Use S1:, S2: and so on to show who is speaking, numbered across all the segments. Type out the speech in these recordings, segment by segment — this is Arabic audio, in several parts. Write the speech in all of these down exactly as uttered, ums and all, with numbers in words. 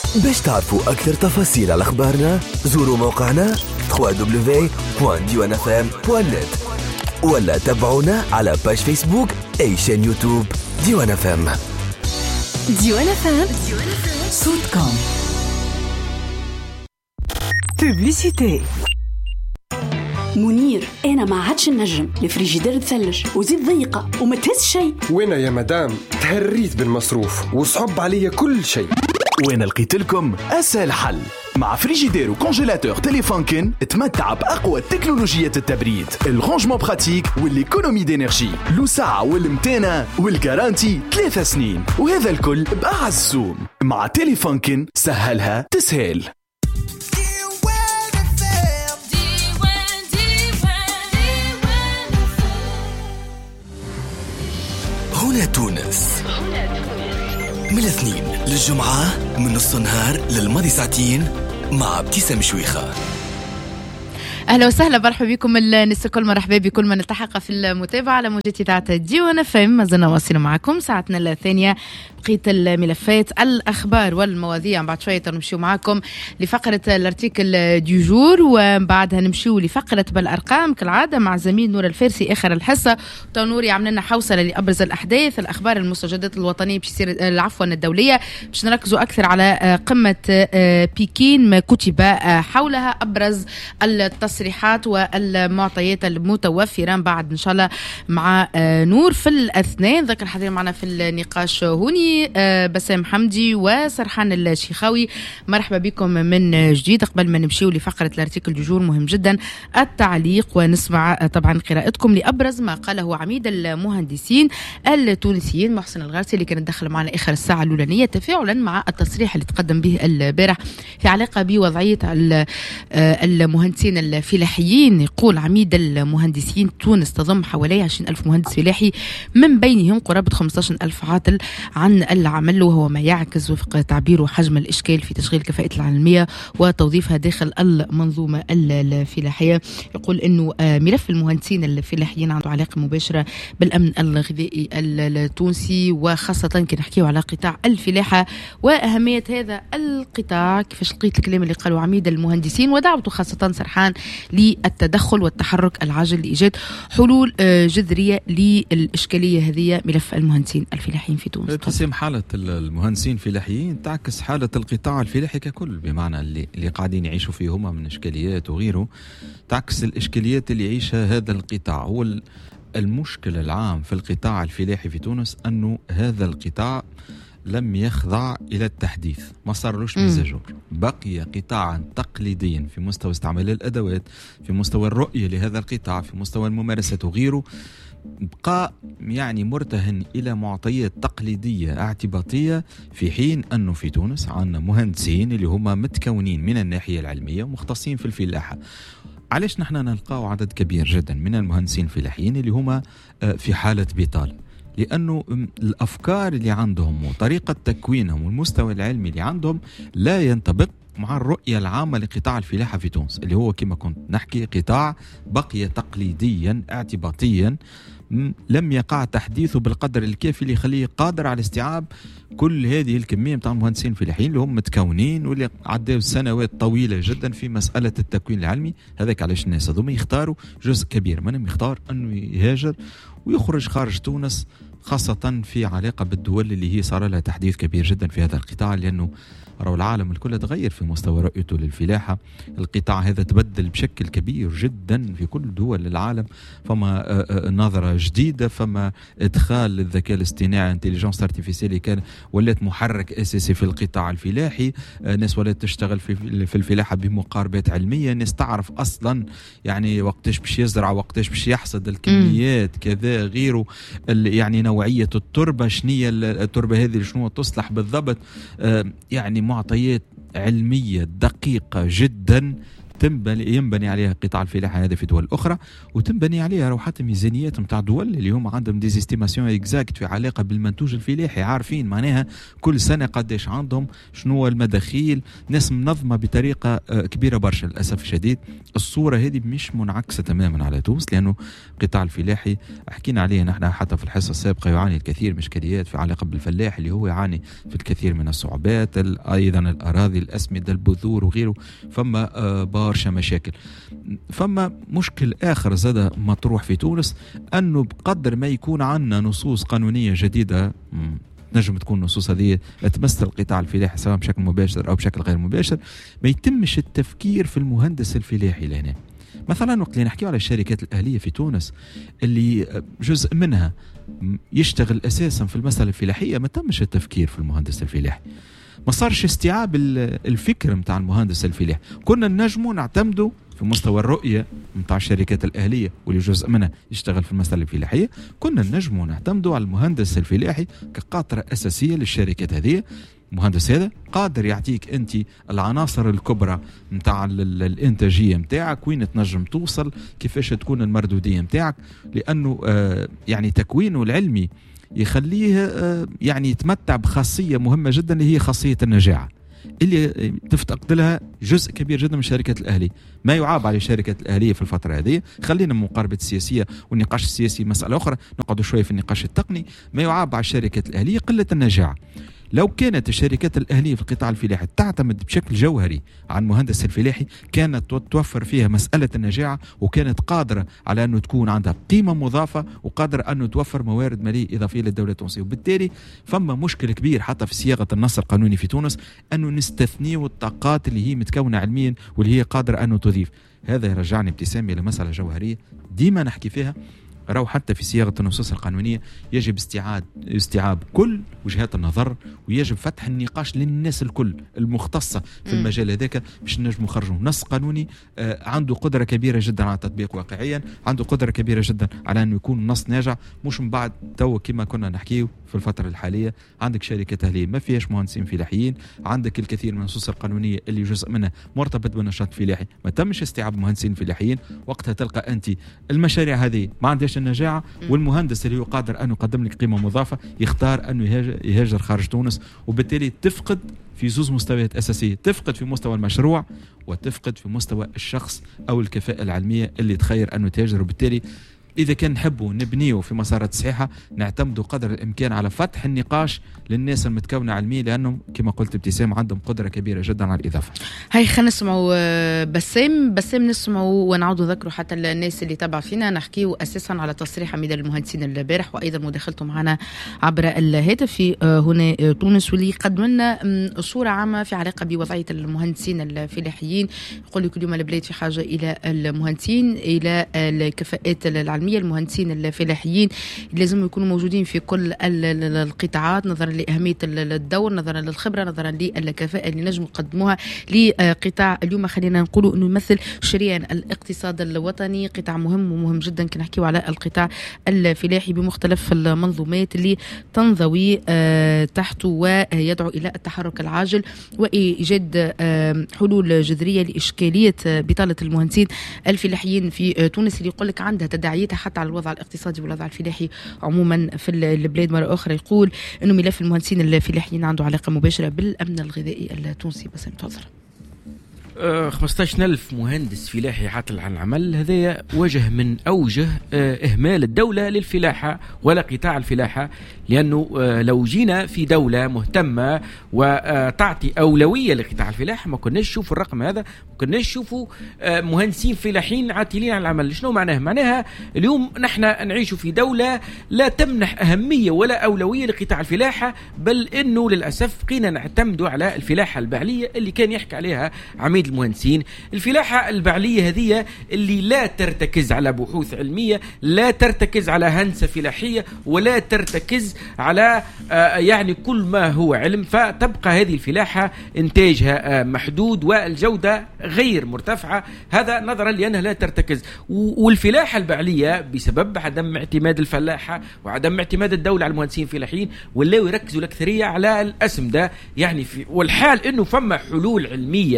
S1: باش تعرفوا أكثر تفاصيل على أخبارنا زوروا موقعنا دبليو دبليو دبليو دوت ديوان اف ام دوت نت ولا تابعونا على باج فيسبوك أي شان يوتيوب ديوان اف ام.
S2: ديوان اف ام صوتكم. بوبليسيتي.
S3: منير انا ما عادش النجم، الفريجيدير تثلج وزيد ضيقه وما تهز شيء.
S4: وين يا مدام؟ تهريت بالمصروف وصعب عليا كل شيء.
S5: وين لقيت لكم اسهل حل؟ مع فريجيدير وكونجيلاتور تيليفونكن تمتع بأقوى تكنولوجيات التبريد، الرانجمون براتيك والإيكونومي دينيرجي، الوسعة والمتانة والجارانتي ثلاثة سنين، وهذا الكل بأعز سوم. مع تيليفونكن سهلها تسهل.
S1: هنا تونس، من الاثنين للجمعة من نص النهار للماضي ساعتين مع ابتسام شويخة.
S6: أهلا وسهلا، مرحبا بكم الناس الكل، مرحبا بكل من التحق في المتابعة على موجات إذاعة ديوان اف ام. ما زلنا واصلين معكم ساعتنا الثانية، بقية الملفات الأخبار والمواضيع. بعد شوية نمشيو معكم لفقرة الارتيكل ديو جور، وبعدها نمشيو لفقرة بالأرقام كالعادة مع زميل نور الفارسي آخر الحصة. تو نوري عملنا لنا حوصلة لأبرز الأحداث، الأخبار، المستجدات الوطنية باش يصير عفوا الدولية، باش نركزوا أكثر على قمة بكين ما كتب حولها، أبرز التصريحات التصريحات والمعطيات المتوفرة. بعد إن شاء الله مع نور في الأثناء. ذكر حضير معنا في النقاش هوني بسام حمدي وسرحان الشيخاوي. مرحبا بكم من جديد. قبل ما نمشيو لفقرة الارتيكل دو جور، مهم جدا التعليق ونسمع طبعا قراءتكم لأبرز ما قاله عميد المهندسين التونسيين محسن الغارسي اللي كان دخل معنا آخر الساعة الأولانية تفاعلا مع التصريح اللي تقدم به البارح في علاقة بوضعية المهندسين الفلاحيين. يقول عميد المهندسين تونس تضم حوالي عشرين ألف مهندس فلاحي، من بينهم قرابة خمسة عشر ألف عاطل عن العمل، وهو ما يعكس وفق تعبيره حجم الإشكال في تشغيل كفاءة العلمية وتوظيفها داخل المنظومة الفلاحية. يقول أنه ملف المهندسين الفلاحيين عنده علاقة مباشرة بالأمن الغذائي التونسي، وخاصة كي نحكيه على قطاع الفلاحة وأهمية هذا القطاع. كيفاش لقيت الكلام اللي قالوا عميد المهندسين، ودعوته خاصة سرحان للتدخل والتحرك العاجل لإيجاد حلول جذرية للإشكالية هذه ملف المهندسين الفلاحيين في تونس.
S7: تقسيم حالة المهندسين الفلاحيين تعكس حالة القطاع الفلاحي ككل، بمعنى اللي, اللي قاعدين يعيشوا فيه هما من إشكاليات وغيره، تعكس الإشكاليات اللي يعيشها هذا القطاع. هو المشكل العام في القطاع الفلاحي في تونس أنه هذا القطاع لم يخضع إلى التحديث، ما صارلوش مزاجور، بقي قطاعا تقليديا في مستوى استعمال الأدوات، في مستوى الرؤية لهذا القطاع، في مستوى الممارسة وغيره، بقى يعني مرتهن إلى معطيات تقليدية اعتباطية، في حين أنه في تونس عندنا مهندسين اللي هم متكونين من الناحية العلمية ومختصين في الفلاحة. علاش نحن نلقاو عدد كبير جدا من المهندسين الفلاحيين اللي هم في حالة بطالة؟ لأنه الأفكار اللي عندهم وطريقة تكوينهم والمستوى العلمي اللي عندهم لا ينطبق مع الرؤية العامة لقطاع الفلاحة في تونس، اللي هو كما كنت نحكي قطاع بقي تقليديا اعتباطيا، لم يقع تحديثه بالقدر الكافي اللي يخليه قادر على استيعاب كل هذه الكمية متاع المهندسين الفلاحيين اللي هم متكونين واللي عدوا سنوات طويلة جدا في مسألة التكوين العلمي. هذاك علاش الناس هذوما يختاروا جزء كبير منهم يختار أنه يهاجر ويخرج خارج تونس، خاصة في علاقة بالدول اللي هي صار لها تحديث كبير جدا في هذا القطاع، لأنه رأوا العالم الكل تغير في مستوى رؤيته للفلاحة. القطاع هذا تبدل بشكل كبير جدا في كل دول العالم، فما نظرة جديدة، فما إدخال الذكاء الاصطناعي انتليجنس ارتيفيسيال كان ولات محرك أساسي في القطاع الفلاحي. ناس ولات تشتغل في في الفلاحة بمقاربات علمية، ناس تعرف أصلا يعني وقتاش باش يزرع، وقتاش باش يحصد الكميات كذا غيره، يعني نوعية التربة، شنية التربة هذه شنو تصلح بالضبط، يعني معطيات علمية دقيقة جدا تنبني ينبني عليها قطاع الفلاحة هذا في دول أخرى، وتنبني عليها روح حتى ميزانيات نتاع دول اللي هم عندهم ديزيستيماسيون اكزاكت في علاقة بالمنتوج الفلاحي، عارفين معناها كل سنة قديش عندهم، شنو المداخيل، ناس منظمة بطريقة كبيرة برشا. للأسف الشديد الصورة هذه مش منعكسة تماما على تونس، لأنه القطاع الفلاحي حكينا عليه نحن حتى في الحصة السابقة يعاني الكثير من إشكاليات في علاقة بالفلاح اللي هو يعاني في الكثير من الصعوبات، أيضا الأراضي، الأسمدة، البذور وغيره، فما برشا مشاكل. فما مشكل آخر زاد مطروح في تونس، أنه بقدر ما يكون عندنا نصوص قانونية جديدة نجم تكون نصوص هذه تمثل القطاع الفلاحي سواء بشكل مباشر أو بشكل غير مباشر، ما يتمش التفكير في المهندس الفلاحي لهنا. مثلا وقت اللي نحكي على الشركات الأهلية في تونس اللي جزء منها يشتغل أساسا في المسألة الفلاحية، ما تمش التفكير في المهندس الفلاحي، ما صارش استيعاب الفكر متاع المهندس الفلاحي. كنا نجموا نعتمدوا في مستوى الرؤية متاع الشركات الأهلية واللي جزء منها يشتغل في المسألة الفلاحية، كنا نجموا نعتمدوا على المهندس الفلاحي كقاطرة أساسية للشركات هذه. المهندس هذا قادر يعطيك أنت العناصر الكبرى متاع الإنتاجية متاعك، وين تنجم توصل، كيفاش تكون المردودية متاعك، لأنه آه يعني تكوينه العلمي يخليه آه يعني يتمتع بخاصية مهمة جدا اللي هي خاصية النجاعة، اللي تفتقد لها جزء كبير جدا من شركات الأهلية. ما يعاب على شركات الأهلية في الفترة هذه، خلينا من مقاربة السياسية والنقاش السياسي مسألة أخرى، نقعد شوية في النقاش التقني. ما يعاب على الشركات الأهلية قلة النجاعة. لو كانت الشركات الأهلية في القطاع الفلاحي تعتمد بشكل جوهري على المهندس الفلاحي، كانت توفر فيها مسألة النجاعة، وكانت قادرة على أنه تكون عندها قيمة مضافة، وقادرة أنه توفر موارد مالية إضافية للدولة التونسية. وبالتالي فما مشكلة كبير حتى في صياغة النص القانوني في تونس، أنه نستثنيه الطاقات اللي هي متكونة علميا واللي هي قادرة أنه تضيف. هذا يرجعني ابتسامي إلى مسألة جوهرية ديما نحكي فيها، راهو حتى في صياغة النصوص القانونية يجب استيعاب استيعاب كل وجهات النظر، ويجب فتح النقاش للناس الكل المختصة في المجال هذاك، باش نجموا نخرجوا نص قانوني آه عنده قدرة كبيرة جدا على التطبيق واقعيا، عنده قدرة كبيرة جدا على أنه يكون نص ناجع، مش من بعد تو كما كنا نحكيه في الفترة الحالية. عندك شركات أهلية ما فيهاش مهندسين فلاحيين، عندك الكثير من النصوص القانونية اللي جزء منها مرتبط بالنشاط الفلاحي ما تمش استيعاب مهندسين فلاحيين، وقتها تلقى أنت المشاريع هذه ما عندهاش النجاعة، والمهندس اللي هو قادر أنه يقدم لك قيمة مضافة يختار أنه يهاجر خارج تونس، وبالتالي تفقد في زوز مستويات أساسية، تفقد في مستوى المشروع وتفقد في مستوى الشخص أو الكفاءة العلمية اللي تخير أنه تهاجر. وبالتالي إذا كان نحبوا نبنيه في مسارات صحيحة، نعتمدوا قدر الإمكان على فتح النقاش للناس المتكونة علميا، لأنهم كما قلت ابتسام عندهم قدرة كبيرة جدا على الإضافة.
S6: هاي خلينا نسمعوا بسام بسام نسمعوا ونعودوا ذكروا حتى الناس اللي تابع فينا، نحكيوا أساسا على تصريح عميد المهندسين البارح، وأيضا مداخلته معنا عبر الهاتف في هنا تونس، واللي قدم لنا صورة عامة في علاقة بوضعية المهندسين الفلاحيين. يقول لك اليوم البلاد في حاجة إلى المهندسين، إلى الكفاءات العلمية. المهندسين الفلاحيين لازم يكونوا موجودين في كل القطاعات، نظرا لأهمية الدور، نظرا للخبرة، نظرا للكفاءة اللي نجم يقدموها لقطاع اليوم خلينا نقولوا انه يمثل شريان الاقتصاد الوطني، قطاع مهم ومهم جدا. كنا نحكيو على القطاع الفلاحي بمختلف المنظومات اللي تنضوي تحته، ويدعو الى التحرك العاجل وايجاد حلول جذريه لاشكاليه بطاله المهندسين الفلاحيين في تونس، اللي يقول لك عندها تداعيات حتى على الوضع الاقتصادي والوضع الفلاحي عموما في البلاد. مرة أخرى يقول أنه ملف المهندسين الفلاحيين عنده علاقة مباشرة بالأمن الغذائي التونسي. بس تفضل.
S8: خمسة عشر ألف مهندس فلاحي عاطل عن العمل، هذا وجه من أوجه إهمال الدولة للفلاحة ولا قطاع الفلاحة، لأنه لو جينا في دولة مهتمة وتعطي أولوية لقطاع الفلاحة ما كناش نشوفوا الرقم هذا، ما كناش نشوفوا مهندسين فلاحيين عاطلين عن العمل. شنو معناه؟ معناها اليوم نحن نعيش في دولة لا تمنح أهمية ولا أولوية لقطاع الفلاحة، بل إنه للأسف قينا نعتمد على الفلاحة البعلية اللي كان يحكي عليها عميد المهندسين. الفلاحة البعلية هذه اللي لا ترتكز على بحوث علمية، لا ترتكز على هندسة فلاحية، ولا ترتكز على آه يعني كل ما هو علم، فتبقى هذه الفلاحة إنتاجها آه محدود والجودة غير مرتفعة، هذا نظرا لأنها لا ترتكز. والفلاحة البعلية بسبب عدم اعتماد الفلاحة وعدم اعتماد الدولة على المهندسين الفلاحيين، ولا يركزوا الأكثرية على الأسمدة يعني في، والحال إنه فما حلول علمية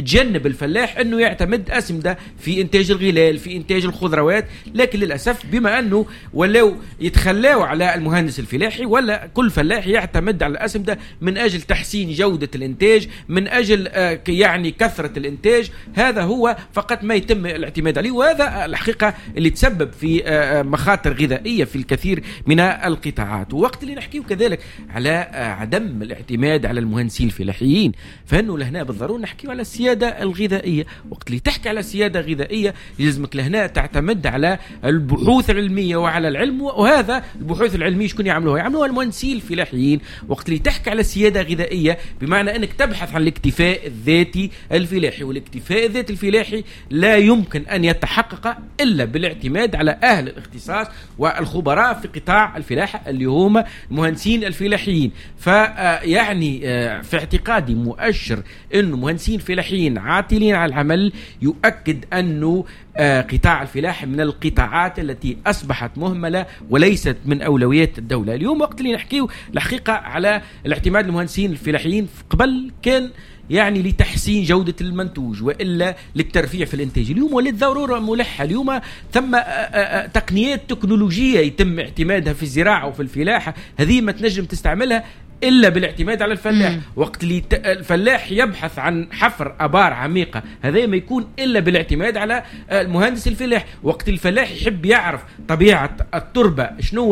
S8: تجنب الفلاح انه يعتمد اسمده في انتاج الغلال في انتاج الخضروات. لكن للاسف بما انه ولو يتخلاوا على المهندس الفلاحي ولا كل فلاح يعتمد على الاسمده من اجل تحسين جوده الانتاج من اجل يعني كثره الانتاج. هذا هو فقط ما يتم الاعتماد عليه، وهذا الحقيقه اللي تسبب في مخاطر غذائيه في الكثير من القطاعات. ووقت اللي نحكيه كذلك على عدم الاعتماد على المهندسين الفلاحيين فانه لهنا بالضروره نحكيه على السياده الغذائيه. وقت اللي تحكي على سياده غذائيه لازمك لهنا تعتمد على البحوث العلميه وعلى العلم، وهذا البحوث العلميه شكون يعملوها؟ يعملوها المهندسين الفلاحيين. وقت اللي تحكي على سياده غذائيه بمعنى انك تبحث عن الاكتفاء الذاتي الفلاحي، والاكتفاء الذاتي الفلاحي لا يمكن ان يتحقق الا بالاعتماد على اهل الاختصاص والخبراء في قطاع الفلاحه اللي هم المهندسين الفلاحيين. فيعني في اعتقادي مؤشر انه مهندسين فلاحيين عاطلين على العمل يؤكد انه قطاع الفلاحة من القطاعات التي أصبحت مهملة وليست من أولويات الدولة. اليوم وقت اللي نحكيه الحقيقة على الاعتماد المهندسين الفلاحيين قبل كان يعني لتحسين جودة المنتوج وإلا للترفيع في الإنتاج. اليوم وللضرورة ملحة. اليوم ثم تقنيات تكنولوجية يتم اعتمادها في الزراعة وفي الفلاحة، هذه ما تنجم تستعملها إلا بالاعتماد على الفلاح. مم. وقت اللي الفلاح يبحث عن حفر أبار عميقة هذا ما يكون إلا بالاعتماد على المهندس الفلاح. وقت الفلاح يحب يعرف طبيعة التربة شنو